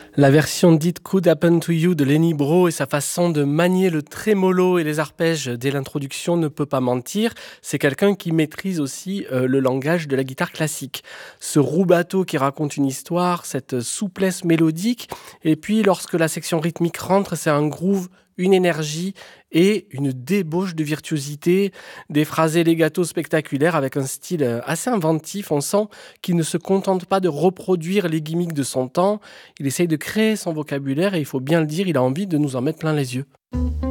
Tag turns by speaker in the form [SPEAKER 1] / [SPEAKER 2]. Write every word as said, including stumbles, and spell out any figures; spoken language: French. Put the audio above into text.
[SPEAKER 1] La version dite Could Happen to You de Lenny Breau et sa façon de manier le trémolo et les arpèges dès l'introduction ne peut pas mentir. C'est quelqu'un qui maîtrise aussi euh, le langage de la guitare classique. Ce rubato qui raconte une histoire, cette souplesse mélodique, et puis lorsque la section rythmique rentre, c'est un groove, une énergie et une débauche de virtuosité, des phrasés legato spectaculaires avec un style euh, assez inventif. On sent qu'il ne se contente pas de reproduire les gimmicks de son temps, il essaye de créer son vocabulaire et il faut bien le dire, il a envie de nous en mettre plein les yeux.